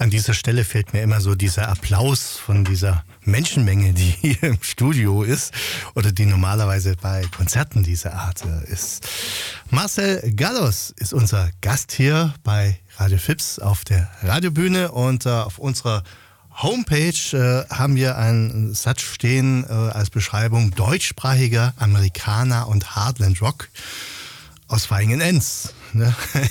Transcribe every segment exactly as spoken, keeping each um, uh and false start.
An dieser Stelle fällt mir immer so dieser Applaus von dieser Menschenmenge, die hier im Studio ist oder die normalerweise bei Konzerten dieser Art ist. Marcel Gallos ist unser Gast hier bei Radio Fips auf der Radiobühne und äh, auf unserer Homepage äh, haben wir einen Satz stehen äh, als Beschreibung: deutschsprachiger Amerikaner und Heartland Rock aus Vaihingen-Enz. Ne?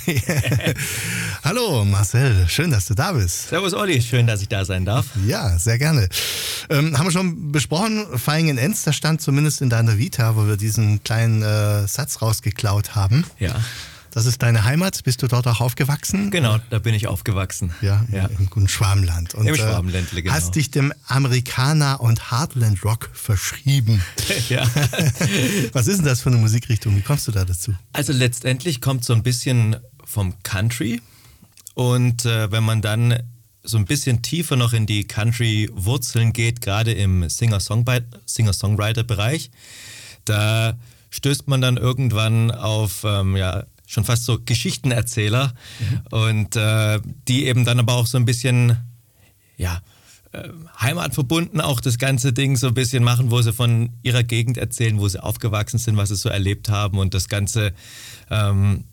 Hallo Marcel, schön, dass du da bist. Servus Olli, schön, dass ich da sein darf. Ja, sehr gerne. Ähm, haben wir schon besprochen, Vaihingen-Enz, das stand zumindest in deiner Vita, wo wir diesen kleinen äh, Satz rausgeklaut haben. Ja. Das ist deine Heimat, bist du dort auch aufgewachsen? Genau, da bin ich aufgewachsen. Ja, ja. Im, im Schwabenland. Und, Im Schwabenländle, genau. Hast dich dem Amerikaner und Heartland Rock verschrieben. Ja. Was ist denn das für eine Musikrichtung? Wie kommst du da dazu? Also letztendlich kommt so ein bisschen vom Country und äh, wenn man dann so ein bisschen tiefer noch in die Country-Wurzeln geht, gerade im Singer-Songwriter-Bereich, da stößt man dann irgendwann auf ähm, ja, schon fast so Geschichtenerzähler mhm. und äh, die eben dann aber auch so ein bisschen ja, äh, heimatverbunden auch das ganze Ding so ein bisschen machen, wo sie von ihrer Gegend erzählen, wo sie aufgewachsen sind, was sie so erlebt haben und das Ganze ähm,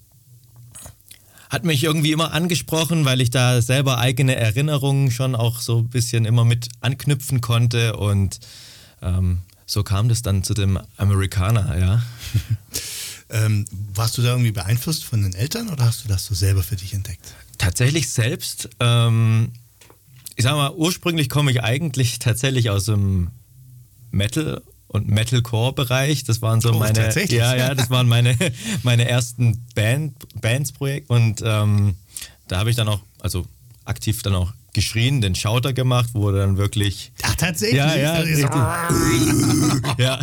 hat mich irgendwie immer angesprochen, weil ich da selber eigene Erinnerungen schon auch so ein bisschen immer mit anknüpfen konnte und ähm, so kam das dann zu dem Amerikaner, ja. ähm, warst du da irgendwie beeinflusst von den Eltern oder hast du das so selber für dich entdeckt? Tatsächlich selbst. Ähm, ich sag mal, ursprünglich komme ich eigentlich tatsächlich aus dem Metal- und Metalcore-Bereich. Das waren so oh, meine, tatsächlich? ja, ja, das waren meine, meine ersten Band, Bands-Projekte und ähm, da habe ich dann auch, also aktiv dann auch geschrien, den Schauter gemacht, wo dann wirklich... Ach, tatsächlich? Ja, ja. ja.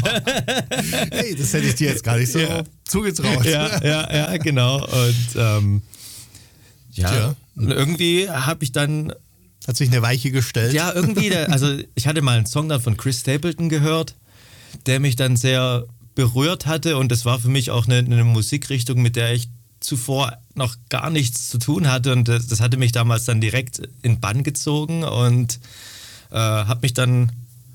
Hey, das hätte ich dir jetzt gar nicht so ja. zugetraut. Ja, ja, ja, genau. Und ähm, ja, Tja. und irgendwie habe ich dann... Hat sich eine Weiche gestellt? Ja, irgendwie, der, also ich hatte mal einen Song dann von Chris Stapleton gehört, der mich dann sehr berührt hatte und das war für mich auch eine, eine Musikrichtung, mit der ich zuvor noch gar nichts zu tun hatte und das, das hatte mich damals dann direkt in Bann gezogen und äh, habe mich dann,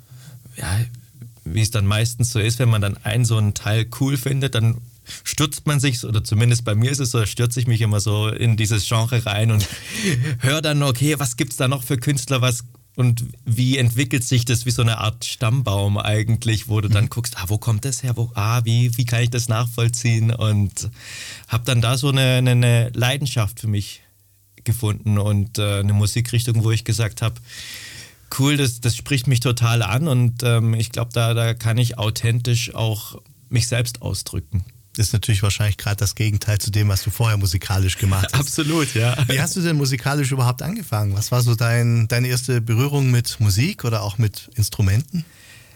ja, wie es dann meistens so ist, wenn man dann einen so einen Teil cool findet, dann stürzt man sich, oder zumindest bei mir ist es so, stürze ich mich immer so in dieses Genre rein und höre dann, okay, was gibt's da noch für Künstler, was und wie entwickelt sich das wie so eine Art Stammbaum eigentlich, wo du dann guckst, ah, wo kommt das her, wo, ah, wie, wie kann ich das nachvollziehen und habe dann da so eine, eine, eine Leidenschaft für mich gefunden und äh, eine Musikrichtung, wo ich gesagt habe, cool, das, das spricht mich total an und ähm, ich glaube, da, da kann ich authentisch auch mich selbst ausdrücken. Das ist natürlich wahrscheinlich gerade das Gegenteil zu dem, was du vorher musikalisch gemacht hast. Absolut, ja. Wie hast du denn musikalisch überhaupt angefangen? Was war so dein, deine erste Berührung mit Musik oder auch mit Instrumenten?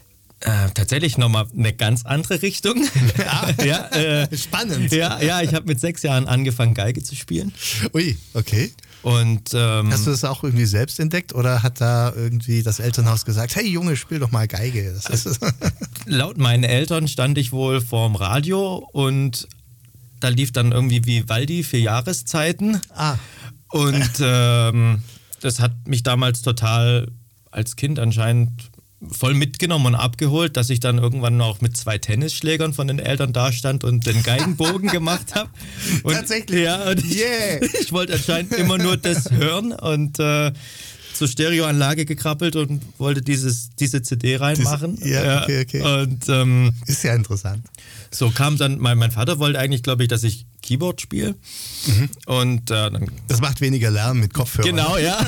Äh, tatsächlich nochmal eine ganz andere Richtung. Ja, ja, äh, spannend. Ja, ja, ich habe mit sechs Jahren angefangen, Geige zu spielen. Ui, okay. Und, ähm, hast du das auch irgendwie selbst entdeckt oder hat da irgendwie das Elternhaus gesagt, hey Junge, spiel doch mal Geige? Das ist laut meinen Eltern stand ich wohl vorm Radio und da lief dann irgendwie Vivaldi, vier Jahreszeiten. Ah. Und ähm, das hat mich damals total als Kind anscheinend voll mitgenommen und abgeholt, dass ich dann irgendwann auch mit zwei Tennisschlägern von den Eltern dastand und den Geigenbogen gemacht habe. Tatsächlich? Ja, und yeah. ich, ich wollte anscheinend immer nur das hören und äh, zur Stereoanlage gekrabbelt und wollte dieses, diese C D reinmachen. Dies, ja, okay, okay. Und, ähm, ist ja interessant. So kam dann, mein, mein Vater wollte eigentlich, glaube ich, dass ich Keyboard spiele. Mhm. Und äh, dann... Das macht weniger Lärm mit Kopfhörern. Genau, ja.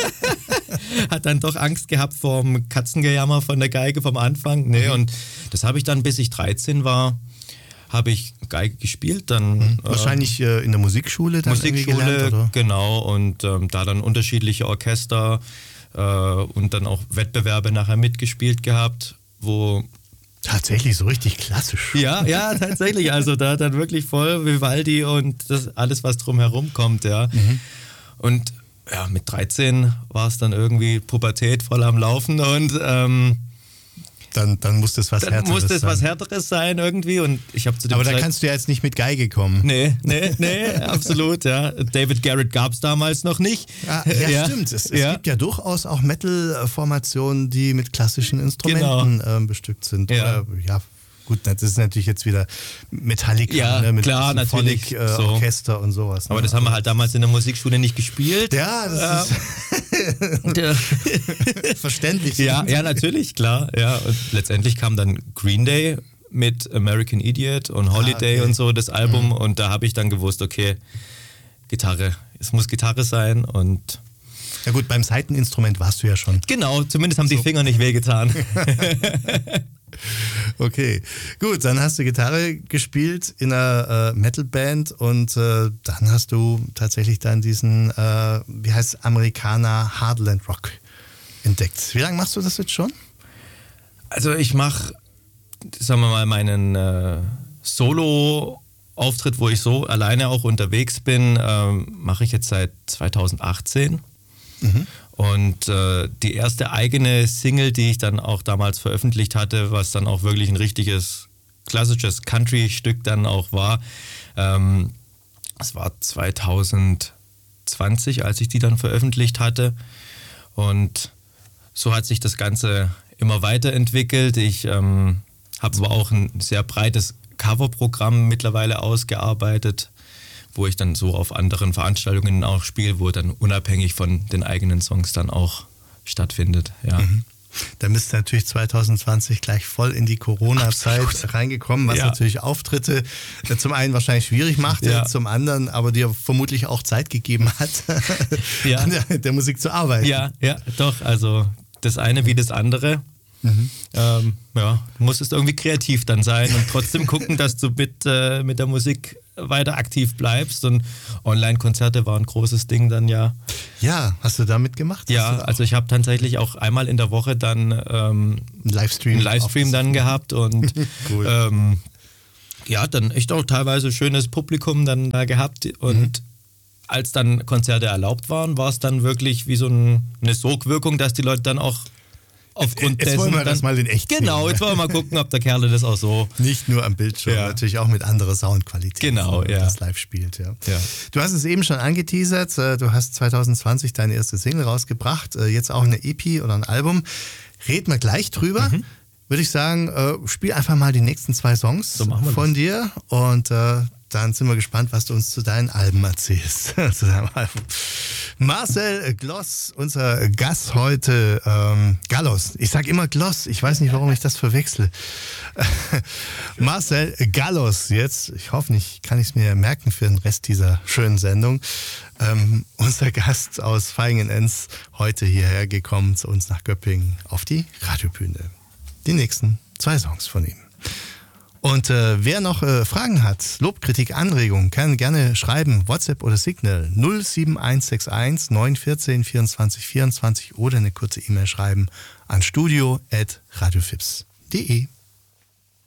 Hat dann doch Angst gehabt vor dem Katzengejammer von der Geige vom Anfang. Nee, mhm. Und das habe ich dann, bis ich dreizehn war, habe ich Geige gespielt. Dann, mhm. Wahrscheinlich äh, in der Musikschule dann Musikschule, gelernt, oder? Genau. Und ähm, da dann unterschiedliche Orchester äh, und dann auch Wettbewerbe nachher mitgespielt gehabt, wo... Tatsächlich so richtig klassisch. Ja, ja, tatsächlich. Also da dann wirklich voll Vivaldi und das alles, was drumherum kommt, ja. Mhm. Und ja, mit dreizehn war es dann irgendwie Pubertät voll am Laufen und ähm, Dann, dann muss das was dann Härteres sein. muss das was Härteres sein irgendwie. Und ich habe zu dem Aber da Zeit- kannst du ja jetzt nicht mit Geige kommen. Nee, nee, nee, absolut, ja. David Garrett gab es damals noch nicht. Ja, ja, ja. Stimmt. Es, es ja. gibt ja durchaus auch Metal-Formationen, die mit klassischen Instrumenten genau. ähm, bestückt sind. Ja. Oder, ja, gut, das ist natürlich jetzt wieder Metallica, ja, ne, mit klar, natürlich, äh, so. Orchester und sowas. Aber ne? das haben wir halt damals in der Musikschule nicht gespielt. Ja, das ja. ist verständlich. Ja, ja, natürlich, klar. Ja. Und letztendlich kam dann Green Day mit American Idiot und Holiday ah, okay. und so, das Album. Mhm. Und da habe ich dann gewusst, okay, Gitarre, es muss Gitarre sein und... Ja gut, beim Saiteninstrument warst du ja schon. Genau, zumindest haben so. die Finger nicht wehgetan. Okay, gut, dann hast du Gitarre gespielt in einer äh, Metalband und äh, dann hast du tatsächlich dann diesen, äh, wie heißt es, Amerikaner Hardland Rock entdeckt. Wie lange machst du das jetzt schon? Also ich mache, sagen wir mal, meinen äh, Solo-Auftritt, wo ich so alleine auch unterwegs bin, äh, mache ich jetzt seit zweitausendachtzehn. Mhm. Und äh, die erste eigene Single, die ich dann auch damals veröffentlicht hatte, was dann auch wirklich ein richtiges klassisches Country-Stück dann auch war, ähm, das war zweitausendzwanzig, als ich die dann veröffentlicht hatte. Und so hat sich das Ganze immer weiterentwickelt. Ich ähm, habe aber auch ein sehr breites Coverprogramm mittlerweile ausgearbeitet, wo ich dann so auf anderen Veranstaltungen auch spiele, wo dann unabhängig von den eigenen Songs dann auch stattfindet. Ja. Mhm. Dann bist du natürlich zweitausendzwanzig gleich voll in die Corona-Zeit Absolut. reingekommen, was ja. natürlich Auftritte zum einen wahrscheinlich schwierig macht, ja. zum anderen aber dir vermutlich auch Zeit gegeben hat, ja. an der, der Musik zu arbeiten. Ja, ja, doch. Also das eine wie das andere. Mhm. Ähm, ja, du musstest irgendwie kreativ dann sein und trotzdem gucken, dass du mit, äh, mit der Musik weiter aktiv bleibst, und Online-Konzerte waren ein großes Ding dann, ja. Ja, hast du damit gemacht? Ja, also ich habe tatsächlich auch einmal in der Woche dann ähm, ein Livestream, einen Livestream dann gehabt und cool. ähm, ja, dann echt auch teilweise schönes Publikum dann da gehabt, und mhm. als dann Konzerte erlaubt waren, war es dann wirklich wie so ein, eine Sogwirkung, dass die Leute dann auch aufgrund jetzt dessen... wollen wir dann, das mal in echt Genau, sehen. Jetzt wollen wir mal gucken, ob der Kerl das auch so... Nicht nur am Bildschirm, ja. natürlich auch mit anderer Soundqualität. Genau, ja. Das live spielt, ja. ja. Du hast es eben schon angeteasert, du hast zwanzig zwanzig deine erste Single rausgebracht, jetzt auch eine E P oder ein Album. Reden wir gleich drüber. Mhm. Würde ich sagen, spiel einfach mal die nächsten zwei Songs so von dir, und äh, dann sind wir gespannt, was du uns zu deinen Alben erzählst. zu deinem Album. Marcel Gloss, unser Gast heute. Ähm, Gallos. Ich sage immer Gloss. Ich weiß nicht, warum ich das verwechsel. Marcel Gallos jetzt. Ich hoffe nicht, kann ich es mir merken für den Rest dieser schönen Sendung. Ähm, unser Gast aus Vaihingen-Enz, heute hierher gekommen zu uns nach Göppingen auf die Radiobühne. Die nächsten zwei Songs von ihm. Und äh, wer noch äh, Fragen hat, Lob, Kritik, Anregungen, kann gerne schreiben, WhatsApp oder Signal null sieben eins sechs eins neun eins vier vierundzwanzig vierundzwanzig oder eine kurze E-Mail schreiben an studio at radiofips punkt de.